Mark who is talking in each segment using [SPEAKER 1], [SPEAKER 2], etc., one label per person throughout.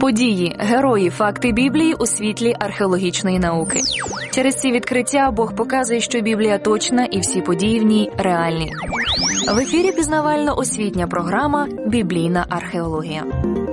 [SPEAKER 1] Події, герої, факти Біблії у світлі археологічної науки. Через ці відкриття Бог показує, що Біблія точна і всі події в ній реальні. В ефірі пізнавально-освітня програма «Біблійна археологія».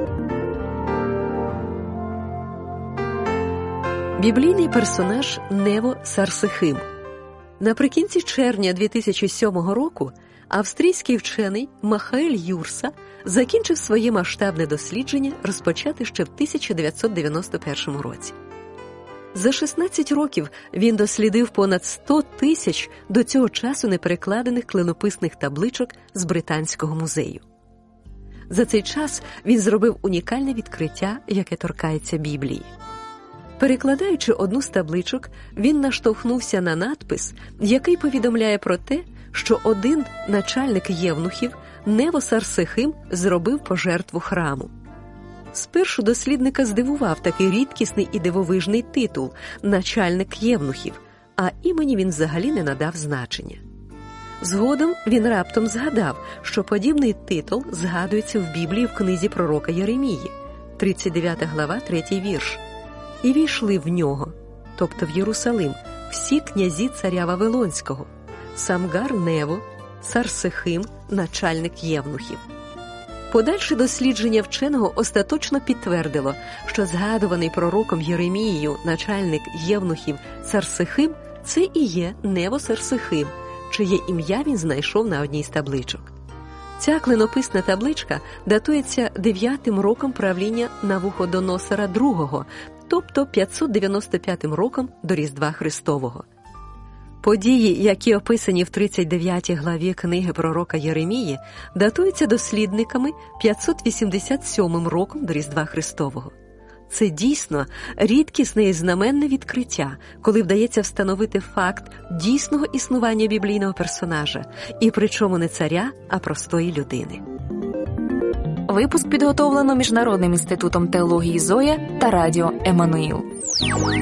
[SPEAKER 2] Біблійний персонаж Нево Сарсехим. Наприкінці червня 2007 року австрійський вчений Махаель Юрса закінчив своє масштабне дослідження, розпочате ще в 1991 році. За 16 років він дослідив понад 100 тисяч до цього часу неперекладених клинописних табличок з Британського музею. За цей час він зробив унікальне відкриття, яке торкається Біблії. Перекладаючи одну з табличок, він наштовхнувся на надпис, який повідомляє про те, що один начальник євнухів, Нево Сарсехим, зробив пожертву храму. Спершу дослідника здивував такий рідкісний і дивовижний титул – начальник євнухів, а імені він взагалі не надав значення. Згодом він раптом згадав, що подібний титул згадується в Біблії в книзі пророка Єремії, 39 глава, 3 вірш. «І війшли в нього», тобто в Єрусалим, всі князі царя Вавилонського, Самгар Нево, Сарсехим, начальник євнухів. Подальше дослідження вченого остаточно підтвердило, що згадуваний пророком Єремією начальник євнухів Сарсехим – це і є Нево Сарсехим, чиє ім'я він знайшов на одній з табличок. Ця клинописна табличка датується 9-м роком правління Навуходоносора II, тобто 595 роком до Різдва Христового. Події, які описані в 39 главі книги пророка Єремії, датуються дослідниками 587 роком до Різдва Христового. Це дійсно рідкісне і знаменне відкриття, коли вдається встановити факт дійсного існування біблійного персонажа, і причому не царя, а простої людини.
[SPEAKER 1] Випуск підготовлено Міжнародним інститутом теології Зоя та радіо Еммануїл.